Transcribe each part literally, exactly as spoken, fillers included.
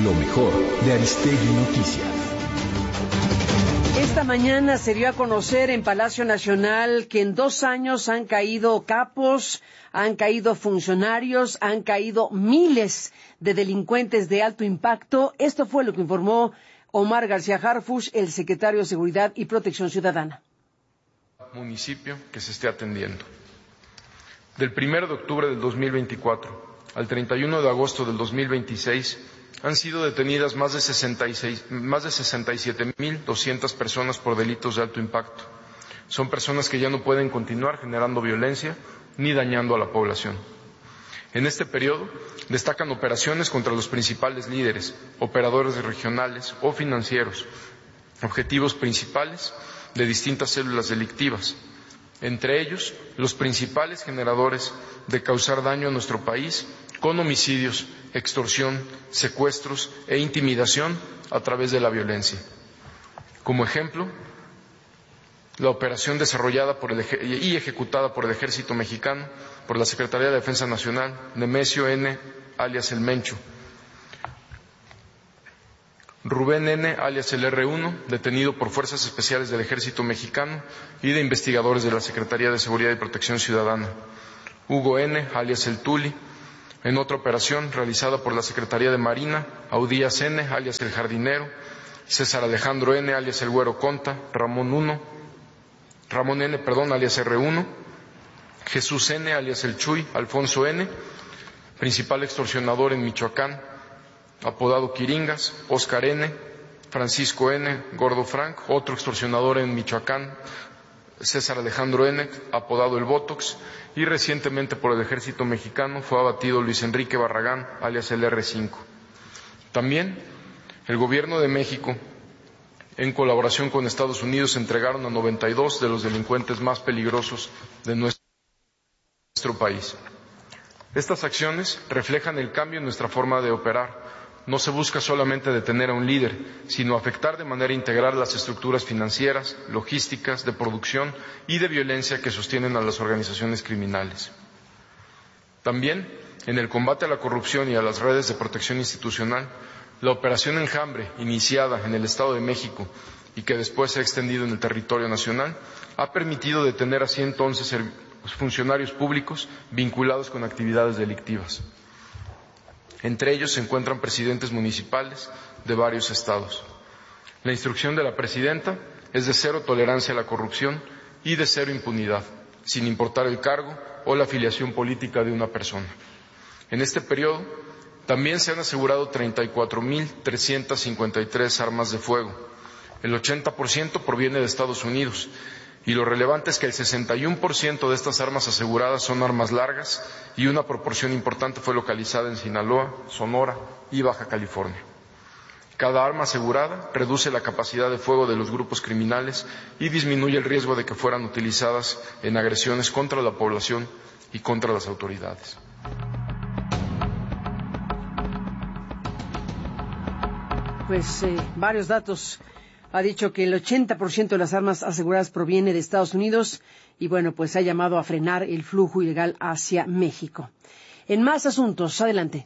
lo mejor de Aristegui Noticias. Esta mañana se dio a conocer en Palacio Nacional que en dos años han caído capos, han caído funcionarios, han caído miles de delincuentes de alto impacto. Esto fue lo que informó Omar García Harfuch, el secretario de Seguridad y Protección Ciudadana. Municipio que se esté atendiendo. Del primero de octubre del dos mil veinticuatro al treinta y uno de agosto del dos mil veintiséis han sido detenidas más de sesenta y seis, más de sesenta y siete mil doscientas personas por delitos de alto impacto. Son personas que ya no pueden continuar generando violencia ni dañando a la población. En este periodo destacan operaciones contra los principales líderes, operadores regionales o financieros, objetivos principales de distintas células delictivas, entre ellos los principales generadores de causar daño a nuestro país con homicidios, extorsión, secuestros e intimidación a través de la violencia. Como ejemplo, la operación desarrollada por el y ejecutada por el Ejército Mexicano, por la Secretaría de Defensa Nacional, Nemesio N., alias El Mencho, Rubén N., alias el erre uno, detenido por Fuerzas Especiales del Ejército Mexicano y de investigadores de la Secretaría de Seguridad y Protección Ciudadana, Hugo N., alias el Tuli, en otra operación realizada por la Secretaría de Marina, Audías N., alias el Jardinero, César Alejandro N., alias el Güero Conta, Ramón uno, Ramón N., perdón, alias erre uno, Jesús N., alias el Chuy, Alfonso N., principal extorsionador en Michoacán, apodado Quiringas, Oscar N., Francisco N., Gordo Frank, otro extorsionador en Michoacán, César Alejandro N., apodado El Botox, y recientemente por el Ejército Mexicano fue abatido Luis Enrique Barragán, alias el erre cinco. También el Gobierno de México, en colaboración con Estados Unidos, entregaron a noventa y dos de los delincuentes más peligrosos de nuestro país. Estas acciones reflejan el cambio en nuestra forma de operar. No se busca solamente detener a un líder, sino afectar de manera integral las estructuras financieras, logísticas, de producción y de violencia que sostienen a las organizaciones criminales. También, en el combate a la corrupción y a las redes de protección institucional, la operación Enjambre, iniciada en el Estado de México y que después se ha extendido en el territorio nacional, ha permitido detener a ciento once funcionarios públicos vinculados con actividades delictivas. Entre ellos se encuentran presidentes municipales de varios estados. La instrucción de la presidenta es de cero tolerancia a la corrupción y de cero impunidad, sin importar el cargo o la afiliación política de una persona. En este periodo también se han asegurado treinta y cuatro mil trescientas cincuenta y tres armas de fuego. El ochenta por ciento proviene de Estados Unidos. Y lo relevante es que el sesenta y uno por ciento de estas armas aseguradas son armas largas y una proporción importante fue localizada en Sinaloa, Sonora y Baja California. Cada arma asegurada reduce la capacidad de fuego de los grupos criminales y disminuye el riesgo de que fueran utilizadas en agresiones contra la población y contra las autoridades. Pues eh, varios datos. Ha dicho que el ochenta por ciento de las armas aseguradas proviene de Estados Unidos y, bueno, pues ha llamado a frenar el flujo ilegal hacia México. En más asuntos, adelante.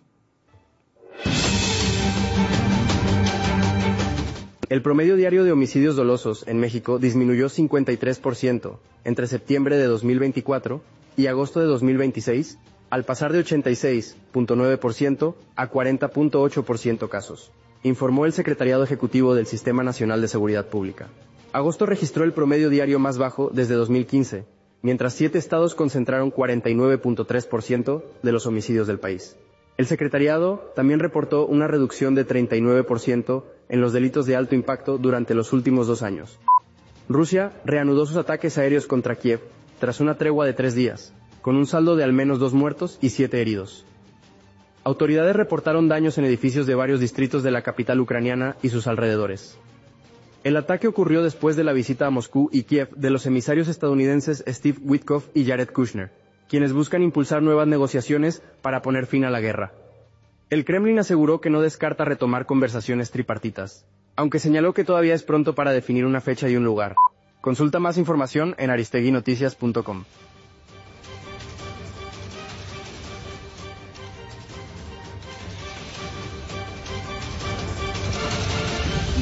El promedio diario de homicidios dolosos en México disminuyó cincuenta y tres por ciento entre septiembre de dos mil veinticuatro y agosto de dos mil veintiséis, al pasar de ochenta y seis punto nueve por ciento a cuarenta punto ocho por ciento casos, informó el Secretariado Ejecutivo del Sistema Nacional de Seguridad Pública. Agosto registró el promedio diario más bajo desde dos mil quince, mientras siete estados concentraron cuarenta y nueve punto tres por ciento de los homicidios del país. El Secretariado también reportó una reducción de treinta y nueve por ciento en los delitos de alto impacto durante los últimos dos años. Rusia reanudó sus ataques aéreos contra Kiev tras una tregua de tres días, con un saldo de al menos dos muertos y siete heridos. Autoridades reportaron daños en edificios de varios distritos de la capital ucraniana y sus alrededores. El ataque ocurrió después de la visita a Moscú y Kiev de los emisarios estadounidenses Steve Witkoff y Jared Kushner, quienes buscan impulsar nuevas negociaciones para poner fin a la guerra. El Kremlin aseguró que no descarta retomar conversaciones tripartitas, aunque señaló que todavía es pronto para definir una fecha y un lugar. Consulta más información en aristegui noticias punto com.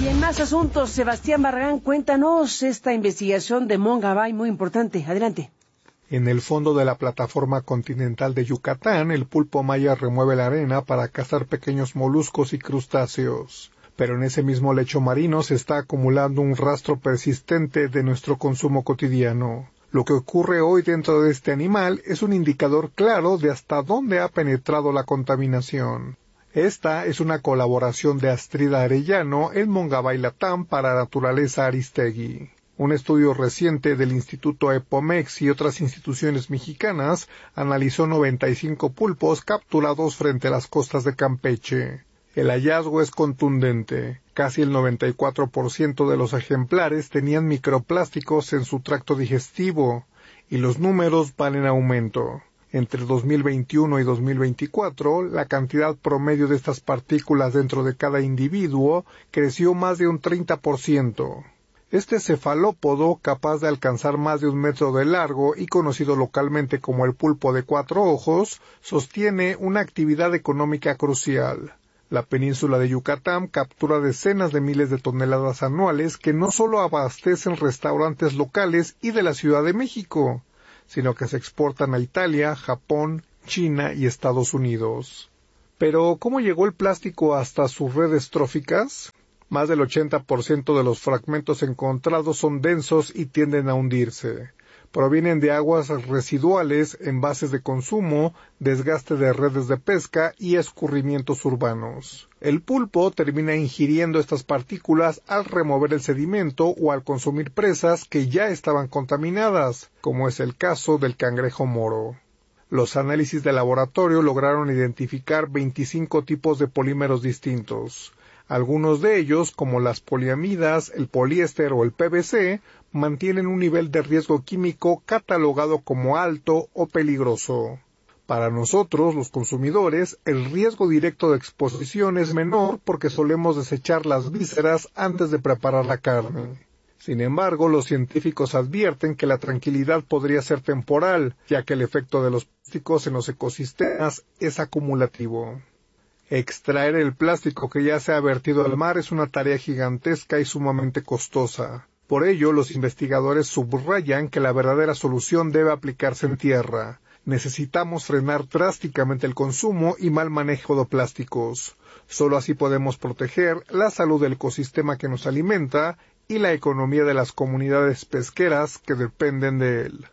Y en más asuntos, Sebastián Barragán, cuéntanos esta investigación de Mongabay muy importante. Adelante. En el fondo de la plataforma continental de Yucatán, el pulpo maya remueve la arena para cazar pequeños moluscos y crustáceos. Pero en ese mismo lecho marino se está acumulando un rastro persistente de nuestro consumo cotidiano. Lo que ocurre hoy dentro de este animal es un indicador claro de hasta dónde ha penetrado la contaminación. Esta es una colaboración de Astrida Arellano en Mongabay Latam para Naturaleza Aristegui. Un estudio reciente del Instituto Epomex y otras instituciones mexicanas analizó noventa y cinco pulpos capturados frente a las costas de Campeche. El hallazgo es contundente. Casi el noventa y cuatro por ciento de los ejemplares tenían microplásticos en su tracto digestivo, y los números van en aumento. Entre dos mil veintiuno y dos mil veinticuatro, la cantidad promedio de estas partículas dentro de cada individuo creció más de un treinta por ciento. Este cefalópodo, capaz de alcanzar más de un metro de largo y conocido localmente como el pulpo de cuatro ojos, sostiene una actividad económica crucial. La península de Yucatán captura decenas de miles de toneladas anuales que no solo abastecen restaurantes locales y de la Ciudad de México, sino que se exportan a Italia, Japón, China y Estados Unidos. Pero, ¿cómo llegó el plástico hasta sus redes tróficas? Más del ochenta por ciento de los fragmentos encontrados son densos y tienden a hundirse. Provienen de aguas residuales, envases de consumo, desgaste de redes de pesca y escurrimientos urbanos. El pulpo termina ingiriendo estas partículas al remover el sedimento o al consumir presas que ya estaban contaminadas, como es el caso del cangrejo moro. Los análisis de laboratorio lograron identificar veinticinco tipos de polímeros distintos. Algunos de ellos, como las poliamidas, el poliéster o el P V C, mantienen un nivel de riesgo químico catalogado como alto o peligroso. Para nosotros, los consumidores, el riesgo directo de exposición es menor porque solemos desechar las vísceras antes de preparar la carne. Sin embargo, los científicos advierten que la tranquilidad podría ser temporal, ya que el efecto de los plásticos en los ecosistemas es acumulativo. Extraer el plástico que ya se ha vertido al mar es una tarea gigantesca y sumamente costosa. Por ello, los investigadores subrayan que la verdadera solución debe aplicarse en tierra. Necesitamos frenar drásticamente el consumo y mal manejo de plásticos. Solo así podemos proteger la salud del ecosistema que nos alimenta y la economía de las comunidades pesqueras que dependen de él.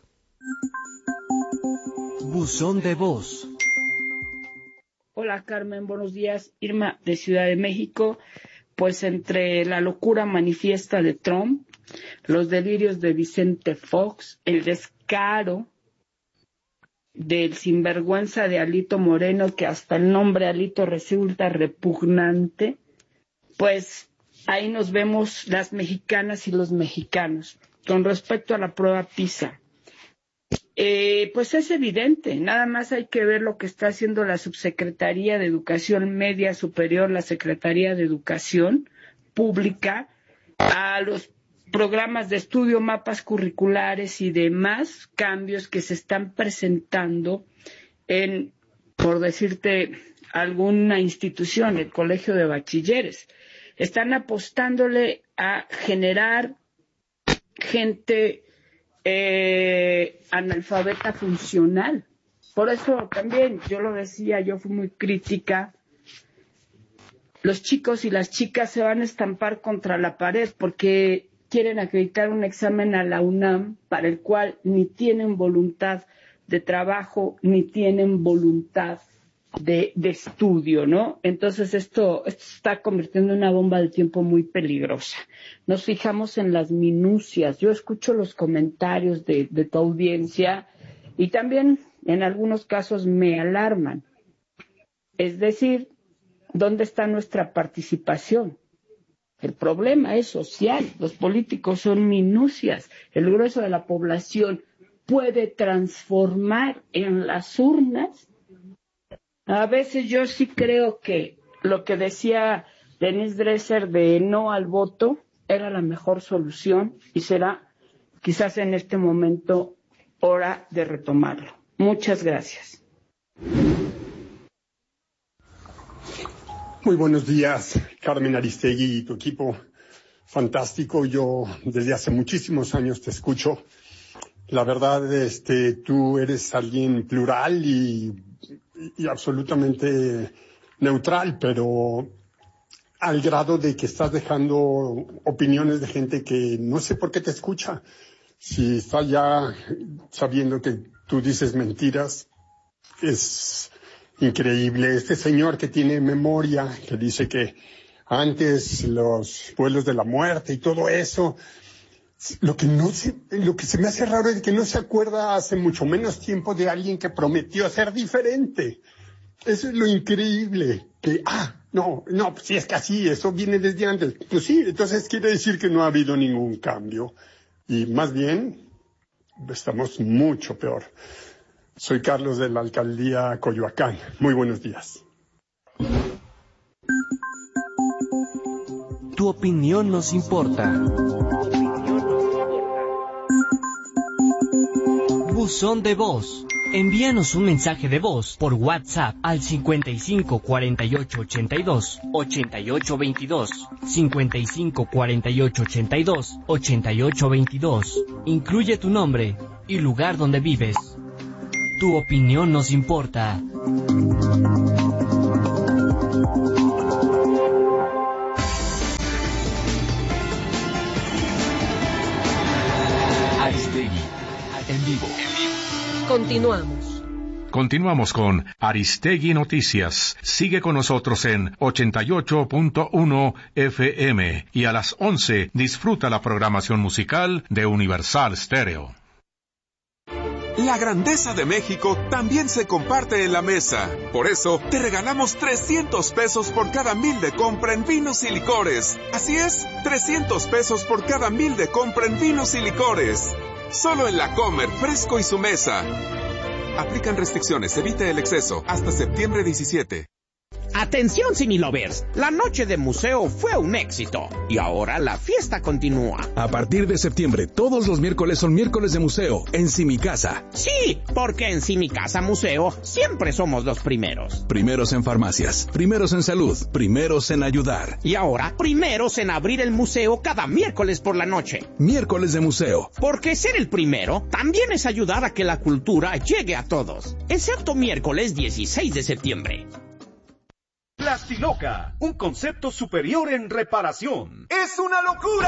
Buzón de voz. Hola Carmen, buenos días. Irma de Ciudad de México. Pues entre la locura manifiesta de Trump, los delirios de Vicente Fox, el descaro del sinvergüenza de Alito Moreno, que hasta el nombre Alito resulta repugnante, pues ahí nos vemos las mexicanas y los mexicanos. Con respecto a la prueba PISA, Eh, pues es evidente, nada más hay que ver lo que está haciendo la Subsecretaría de Educación Media Superior, la Secretaría de Educación Pública, a los programas de estudio, mapas curriculares y demás cambios que se están presentando en, por decirte, alguna institución, el Colegio de Bachilleres. Están apostándole a generar gente Eh, analfabeta funcional. Por eso también, yo lo decía, yo fui muy crítica. Los chicos y las chicas se van a estampar contra la pared porque quieren acreditar un examen a la UNAM para el cual ni tienen voluntad de trabajo ni tienen voluntad de, de estudio, ¿no? Entonces esto, esto se está convirtiendo en una bomba de tiempo muy peligrosa. Nos fijamos en las minucias. Yo escucho los comentarios de, de tu audiencia y también en algunos casos me alarman. Es decir, ¿dónde está nuestra participación? El problema es social. Los políticos son minucias. El grueso de la población puede transformar en las urnas. A veces yo sí creo que lo que decía Denise Dresser de no al voto era la mejor solución y será quizás en este momento hora de retomarlo. Muchas gracias. Muy buenos días, Carmen Aristegui y tu equipo. fantástico. Yo desde hace muchísimos años te escucho. La verdad, este, tú eres alguien plural y, y absolutamente neutral, pero al grado de que estás dejando opiniones de gente que no sé por qué te escucha. Si está ya sabiendo que tú dices mentiras, es increíble. Este señor que tiene memoria, que dice que antes los pueblos de la muerte y todo eso, lo que no se, lo que se me hace raro es que no se acuerda hace mucho menos tiempo de alguien que prometió ser diferente. Eso es lo increíble, que, ah, no, no, pues si es que así, eso viene desde antes. Pues sí, entonces quiere decir que no ha habido ningún cambio. Y más bien, estamos mucho peor. Soy Carlos de la Alcaldía Coyoacán. Muy buenos días. Tu opinión nos importa. Buzón de voz. Envíanos un mensaje de voz por WhatsApp al cincuenta y cinco cuarenta y ocho ochenta y dos ochenta y ocho veintidós, cincuenta y cinco cuarenta y ocho ochenta y dos ochenta y ocho veintidós. Incluye tu nombre y lugar donde vives. Tu opinión nos importa. Aristegui, en vivo. Continuamos. Continuamos con Aristegui Noticias. Sigue con nosotros en ochenta y ocho punto uno F M y a las once disfruta la programación musical de Universal Stereo. La grandeza de México también se comparte en la mesa. Por eso, te regalamos trescientos pesos por cada mil de compra en vinos y licores. Así es, trescientos pesos por cada mil de compra en vinos y licores. Solo en La Comer, Fresco y Su Mesa. Aplican restricciones, evite el exceso. Hasta septiembre diecisiete. Atención Cinelovers, la noche de museo fue un éxito y ahora la fiesta continúa. A partir de septiembre, todos los miércoles son miércoles de museo en Simicasa. Sí, porque en Simicasa Museo siempre somos los primeros. Primeros en farmacias, primeros en salud, primeros en ayudar. Y ahora, primeros en abrir el museo cada miércoles por la noche. Miércoles de museo. Porque ser el primero también es ayudar a que la cultura llegue a todos. Excepto miércoles dieciséis de septiembre. Plastiloca, un concepto superior en reparación. ¡Es una locura!